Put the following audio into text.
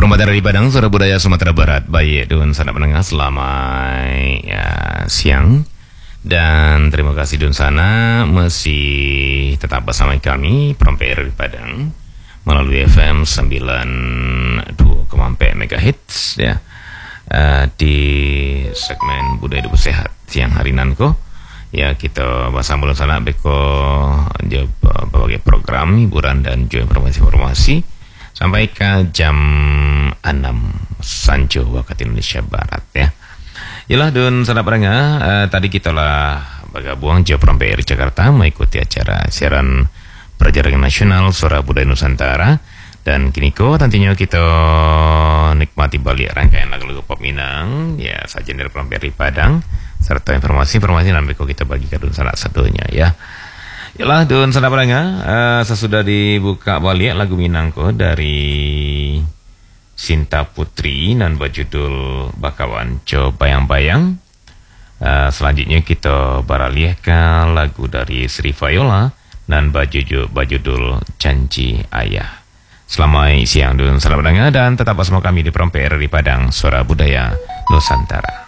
Perempatan dari Padang, Suara Budaya Sumatera Barat. Baik, Dun Sana Penengah, selamat siang. Dan terima kasih Dun Sana masih tetap bersama kami Perempatan dari Padang melalui FM 92,4 MHz ya. Di segmen Budaya Hidup Sehat siang hari nanko ya, kita bahasa Dun Sana beko berbagai program hiburan dan juga informasi-informasi sampai ke jam 6 Sanjo waktu Indonesia Barat ya. Yalah Dun Sana Penengah, tadi kita lah bergabung jauh Perempatan Jakarta mengikuti acara siaran Perjalanan Nasional Suara Budaya Nusantara, dan kini tentunya kita nikmati balik rangkaian lagu-lagu pop Minang ya, sajian dari Perempatan Padang serta informasi-informasi yang kita bagi ke Dun Sana satunya ya. Yalah Dun Sana Penengah, sesudah dibuka balik lagu Minangko dari Sinta Putri dan berjudul Bakawan Co Bayang-Bayang. Selanjutnya kita beralih ke lagu dari Sri Viola dan berjudul Janji Ayah. Selamat siang Dun Sana Penengah, dan tetap bersama kami di Perempatan di Padang Suara Budaya Nusantara.